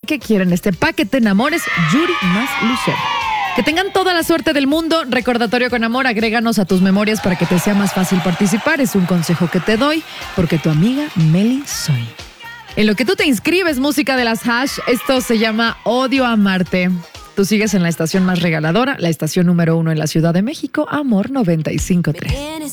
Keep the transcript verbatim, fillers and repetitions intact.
que quieren este paquete enamores, Yuri más Lucero. Que tengan toda la suerte del mundo. Recordatorio con amor, agréganos a tus memorias para que te sea más fácil participar. Es un consejo que te doy porque tu amiga Meli soy. En lo que tú te inscribes, música de las Hash, esto se llama Odio Amarte. Tú sigues en la estación más regaladora, la estación número uno en la Ciudad de México, Amor noventa y cinco punto tres.